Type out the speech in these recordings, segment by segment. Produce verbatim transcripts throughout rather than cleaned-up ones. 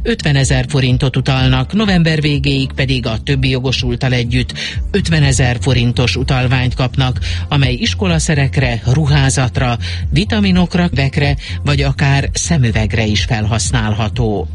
ötvenezer forintot utalnak, november végéig pedig a többi jogosulttal együtt ötvenezer forintos utalványt kapnak, amely iskolaszerekre, ruházatra, vitaminokra, vekre vagy akár szemüvegre is felhasználható.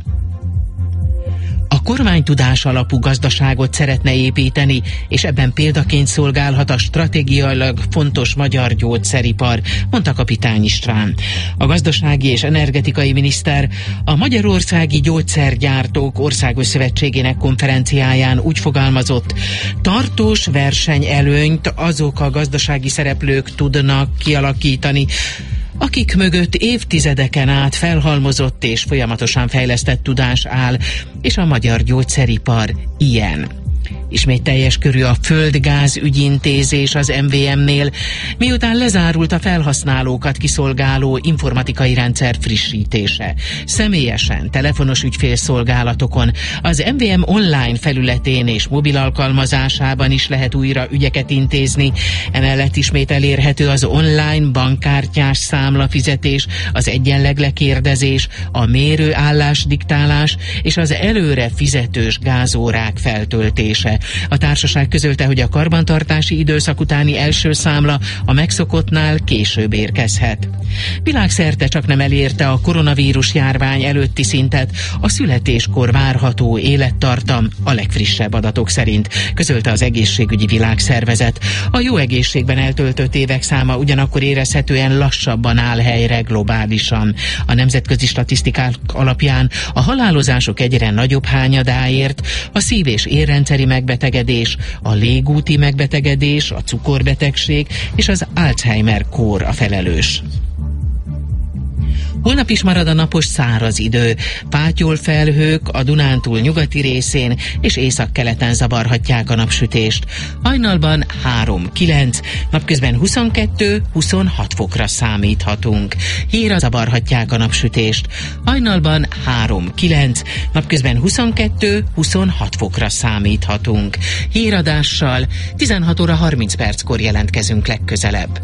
A kormány tudás alapú gazdaságot szeretne építeni, és ebben példaként szolgálhat a stratégiailag fontos magyar gyógyszeripar, mondta Kapitány István. A gazdasági és energetikai miniszter a Magyarországi Gyógyszergyártók Országos Szövetségének konferenciáján úgy fogalmazott, tartós versenyelőnyt azok a gazdasági szereplők tudnak kialakítani, akik mögött évtizedeken át felhalmozott és folyamatosan fejlesztett tudás áll, és a magyar gyógyszeripar ilyen. Ismét teljes körű a földgáz ügyintézés az em vé em-nél, miután lezárult a felhasználókat kiszolgáló informatikai rendszer frissítése. Személyesen, telefonos ügyfélszolgálatokon, az em vé em online felületén és mobil alkalmazásában is lehet újra ügyeket intézni. Emellett ismét elérhető az online bankkártyás számlafizetés, az egyenleg lekérdezés, a mérőállás diktálás és az előre fizetős gázórák feltöltése. A társaság közölte, hogy a karbantartási időszak utáni első számla a megszokottnál később érkezhet. Világszerte csak nem elérte a koronavírus járvány előtti szintet a születéskor várható élettartam a legfrissebb adatok szerint, közölte az Egészségügyi Világszervezet. A jó egészségben eltöltött évek száma ugyanakkor érezhetően lassabban áll helyre globálisan. A nemzetközi statisztikák alapján a halálozások egyre nagyobb hányadáért a szív- és érrendszeri megbetegedés, a légúti megbetegedés, a cukorbetegség és az Alzheimer-kór a felelős. Holnap is marad a napos száraz idő. Pátyol felhők a Dunántúl nyugati részén és északkeleten zavarhatják a napsütést. Hajnalban három-kilenc, napközben huszonkettő-huszonhat fokra számíthatunk. Híra zavarhatják a napsütést. Hajnalban három-kilenc, napközben huszonkettő-huszonhat fokra számíthatunk. Híradással tizenhat óra harminc perckor jelentkezünk legközelebb.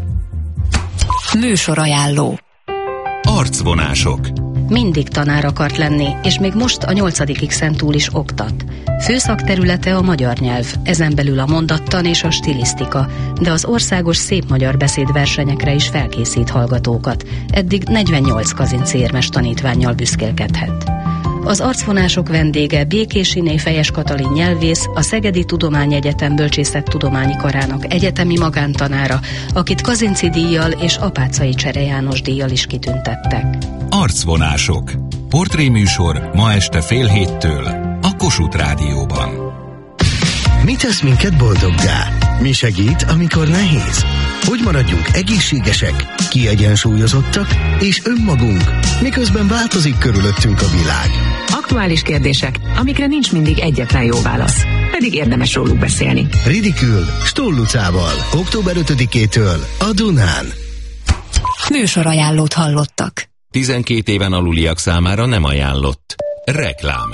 Műsorajánló. Arcvonások. Mindig tanár akart lenni, és még most a nyolcadik X-en túl is oktat. Főszakterülete a magyar nyelv, ezen belül a mondattan és a stilisztika, de az országos szép magyar beszédversenyekre is felkészít hallgatókat. Eddig negyvennyolc kazinci érmes tanítvánnyal büszkélkedhet. Az arcvonások vendége Békésiné Fejes Katalin nyelvész, a Szegedi Tudományegyetem Bölcsészettudományi Karának egyetemi magántanára, akit Kazinci díjjal és Apáczai Csere János díjjal is kitüntettek. Arcvonások. Portréműsor ma este fél héttől a Kossuth Rádióban. Mi tesz minket boldoggá? Mi segít, amikor nehéz? Hogy maradjunk egészségesek, kiegyensúlyozottak és önmagunk, miközben változik körülöttünk a világ? Aktuális kérdések, amikre nincs mindig egyetlen jó válasz, pedig érdemes róluk beszélni. Ridikül Stoll Lucával, október ötödikétől a Dunán. Műsorajánlót hallottak. tizenkét éven aluliak számára nem ajánlott. Reklám.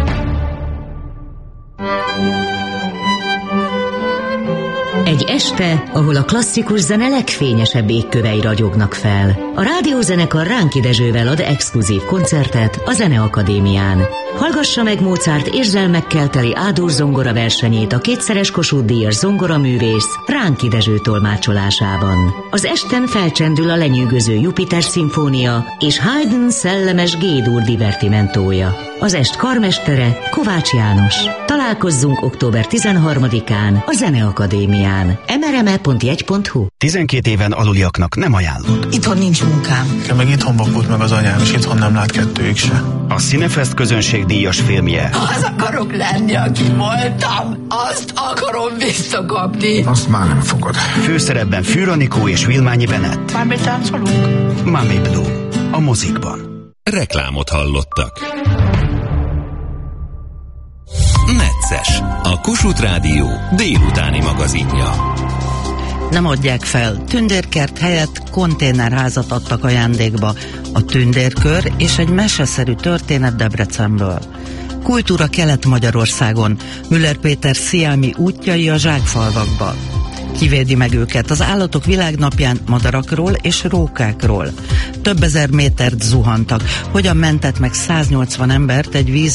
Egy este, ahol a klasszikus zene legfényesebb égkövei ragyognak fel. A rádiózenekar Ránki Dezsővel ad exkluzív koncertet a Zeneakadémián. Hallgassa meg Mozart érzelmekkel teli Ádor zongora versenyét a kétszeres Kossuth-díjas zongoraművész Ránki Dezső tolmácsolásában. Az esten felcsendül a lenyűgöző Jupiter szimfónia és Haydn szellemes G-dur divertimentója. Az est karmestere Kovács János. Találkozzunk október tizenharmadikán a Zeneakadémián. em er em e pont jegy pont hu. tizenkét éven aluliaknak nem ajánlott. Itthon nincs munkám. Én meg itthon vakult meg az anyám, és itthon nem lát kettőig se. A Cinefest közönségdíjas filmje. Az akarok lenni, aki voltam. Azt akarom visszakapni. Azt már nem fogod. Főszerepben Fűr Anikó és Vilmányi Benett. Már betáncolunk? Mami Blue. A mozikban. Reklámot hallottak. Necces, a Kossuth Rádió délutáni magazinja. Nem adják fel, tündérkert helyett konténerházat adtak ajándékba. A Tündérkör és egy meseszerű történet Debrecenből. Kultúra Kelet-Magyarországon, Müller Péter sziámi útjai a zsákfalvakba. Kivédi meg őket az Állatok Világnapján madarakról és rókákról. Több ezer métert zuhantak, hogyan mentett meg száznyolcvan embert egy víz